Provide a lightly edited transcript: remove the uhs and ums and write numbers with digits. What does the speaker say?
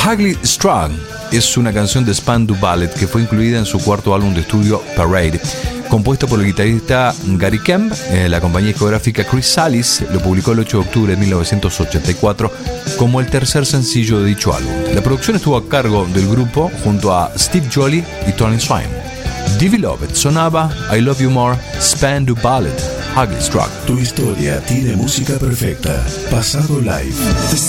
Ugly Strug es una canción de Spandau Ballet que fue incluida en su cuarto álbum de estudio Parade, compuesto por el guitarrista Gary Kemp. La compañía discográfica Chrysalis lo publicó el 8 de octubre de 1984 como el tercer sencillo de dicho álbum. La producción estuvo a cargo del grupo junto a Steve Joly y Tony Swain. Divi Lovett sonaba, I Love You More, Spandau Ballet, Ugly Strug. Tu historia tiene música perfecta. Pasado Live.